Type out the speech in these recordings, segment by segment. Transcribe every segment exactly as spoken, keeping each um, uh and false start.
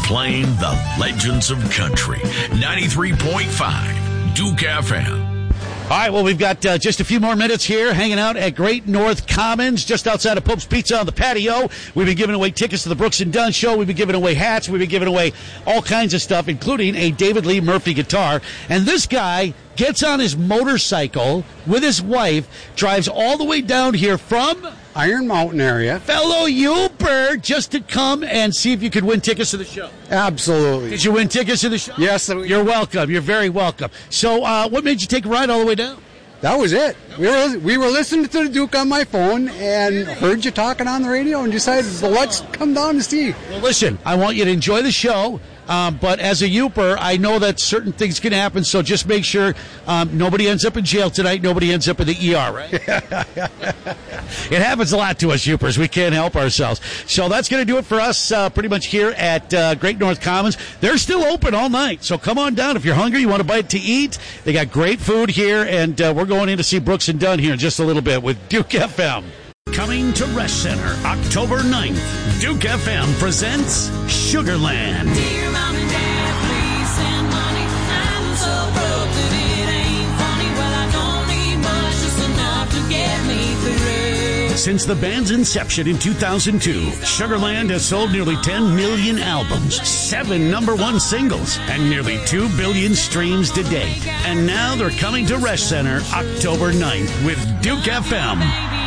playing the legends of country. ninety-three point five Duke F M. All right, well, we've got uh, just a few more minutes here hanging out at Great North Commons, just outside of Pope's Pizza on the patio. We've been giving away tickets to the Brooks and Dunn show. We've been giving away hats. We've been giving away all kinds of stuff, including a David Lee Murphy guitar. And this guy gets on his motorcycle with his wife, drives all the way down here from Iron Mountain area. Fellow Yooper, just to come and see if you could win tickets to the show. Absolutely. Did you win tickets to the show? Yes. You're welcome. You're very welcome. So uh, what made you take a ride all the way down? That was it. We were we were listening to the Duke on my phone and heard you talking on the radio and decided, well, let's come down to see. Well, listen, I want you to enjoy the show. Um, but as a Yooper, I know that certain things can happen, so just make sure um, nobody ends up in jail tonight, nobody ends up in the E R, right? It happens a lot to us Yoopers. We can't help ourselves. So that's going to do it for us uh, pretty much here at uh, Great North Commons. They're still open all night, so come on down. If you're hungry, you want a bite to eat, they got great food here, and uh, we're going in to see Brooks and Dunn here in just a little bit with Duke F M. Coming to Rest Center October ninth, Duke F M presents Sugarland. Dear Mom and Dad, please send money. I'm so broke that it ain't funny. Well, I don't need much, just enough to get me through. Since the band's inception in two thousand two, Sugarland has sold nearly ten million albums, seven number one singles, and nearly two billion streams to date. And now they're coming to Rest Center October ninth with Duke F M.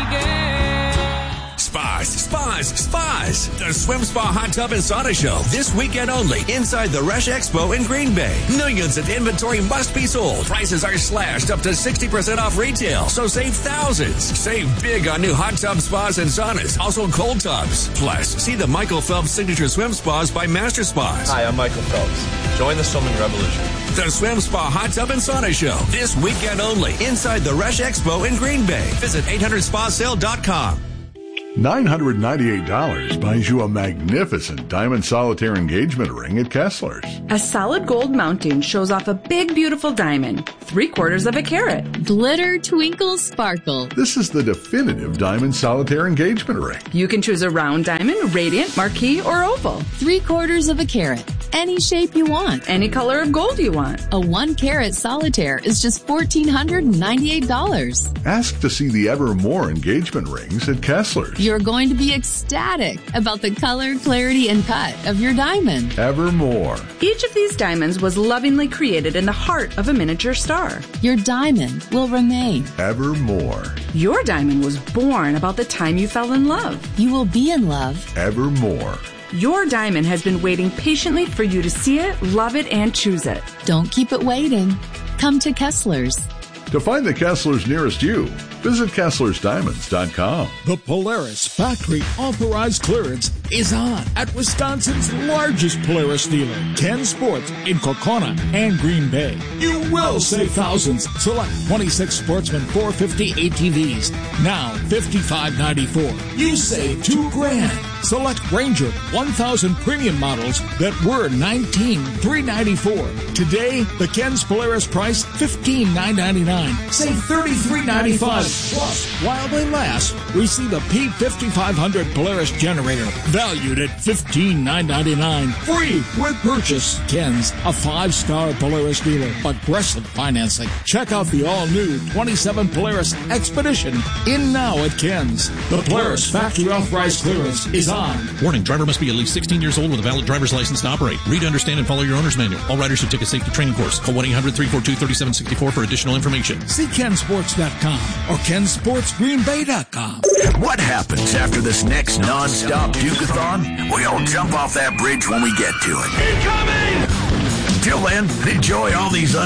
Spas, spas, spas. The Swim Spa Hot Tub and Sauna Show. This weekend only inside the Rush Expo in Green Bay. Millions of inventory must be sold. Prices are slashed up to sixty percent off retail. So save thousands. Save big on new hot tub spas and saunas. Also cold tubs. Plus, see the Michael Phelps Signature Swim Spas by Master Spas. Hi, I'm Michael Phelps. Join the swimming revolution. The Swim Spa Hot Tub and Sauna Show. This weekend only inside the Rush Expo in Green Bay. Visit eight hundred spa sale dot com. nine hundred ninety-eight dollars buys you a magnificent diamond solitaire engagement ring at Kessler's. A solid gold mounting shows off a big, beautiful diamond, three quarters of a carat. Glitter, twinkle, sparkle. This is the definitive diamond solitaire engagement ring. You can choose a round diamond, radiant, marquise, or oval. Three quarters of a carat. Any shape you want. Any color of gold you want. A one carat solitaire is just one thousand four hundred ninety-eight dollars. Ask to see the Evermore engagement rings at Kessler's. You're going to be ecstatic about the color, clarity, and cut of your diamond. Evermore. Each of these diamonds was lovingly created in the heart of a miniature star. Your diamond will remain. Evermore. Your diamond was born about the time you fell in love. You will be in love. Evermore. Your diamond has been waiting patiently for you to see it, love it, and choose it. Don't keep it waiting. Come to Kessler's. To find the Kessler's nearest you, visit Kesslers Diamonds dot com. The Polaris Factory Authorized Clearance is on at Wisconsin's largest Polaris dealer, Ken Sports, in Kokona and Green Bay. You will save thousands. Select twenty-six Sportsman four fifty A T Vs, now fifty-five ninety-four. You save two grand. Select Ranger one thousand premium models that were nineteen three ninety-four. Today, the Ken's Polaris price fifteen nine ninety-nine. Save thirty-three ninety-five. Plus, while they last, receive a P fifty-five hundred Polaris generator valued at fifteen nine ninety-nine. Free with purchase. Ken's, a five-star Polaris dealer. Aggressive financing. Check out the all-new twenty-seven Polaris Expedition in now at Ken's. The Polaris Factory Authorized Clearance is on. Warning, driver must be at least sixteen years old with a valid driver's license to operate. Read, understand, and follow your owner's manual. All riders should take a safety training course. Call one eight hundred three four two three seven six four for additional information. See Ken Sports dot com or Ken Sports Green Bay dot com. What happens after this next non-stop Duke-a-thon? We'll jump off that bridge when we get to it. Incoming! Till then, enjoy all these